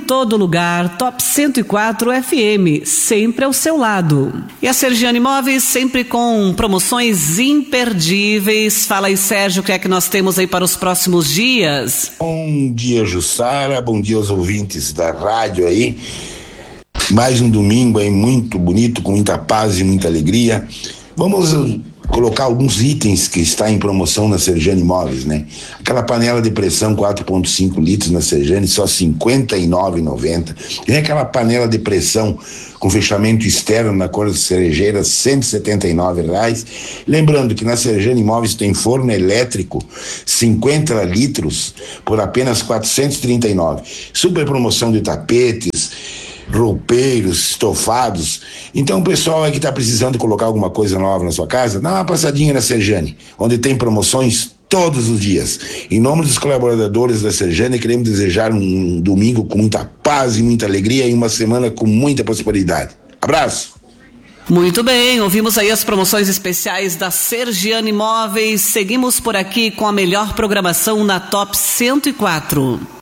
todo lugar. Top 104 FM, sempre ao seu lado. E a Sergiane Imóveis sempre com promoções imperdíveis. Fala aí, Sérgio, o que é que nós temos aí para os próximos dias? Bom dia, Jussara, bom dia aos ouvintes da rádio aí. Mais um domingo aí muito bonito, com muita paz e muita alegria. Vamos colocar alguns itens que está em promoção na Sergiane Imóveis, né? Aquela panela de pressão 4,5 litros na Sergiane, só R$ 59,90. Tem aquela panela de pressão com fechamento externo na cor de cerejeira, R$ 179,00. Lembrando que na Sergiane Imóveis tem forno elétrico 50 litros por apenas R$ 439. Super promoção de tapetes, roupeiros, estofados. Então o pessoal aí que está precisando colocar alguma coisa nova na sua casa, dá uma passadinha na Sergiane, onde tem promoções todos os dias. Em nome dos colaboradores da Sergiane, queremos desejar um domingo com muita paz e muita alegria e uma semana com muita prosperidade. Abraço! Muito bem, ouvimos aí as promoções especiais da Sergiane Imóveis. Seguimos por aqui com a melhor programação na Top 104.